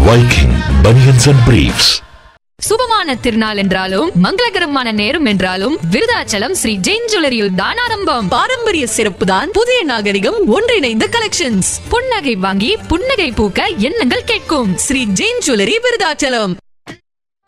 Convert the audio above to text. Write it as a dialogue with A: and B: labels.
A: Viking Bunions and Briefs.
B: சுபமான திருநாள் என்றாலும் மங்களகரமான நேரம் என்றாலும் விருதாச்சலம் ஸ்ரீ ஜெயின் ஜுவல்லரியில் தான் ஆரம்பம்.
C: பாரம்பரிய சிறப்பு தான் புதிய நாகரிகம் ஒன்றிணைந்த கலெக்ஷன்ஸ்.
B: புன்னகை வாங்கி புன்னகை பூக்க எண்ணங்கள் கேட்கும்
C: ஸ்ரீ ஜெயின் ஜுவல்லரி விருதாச்சலம்.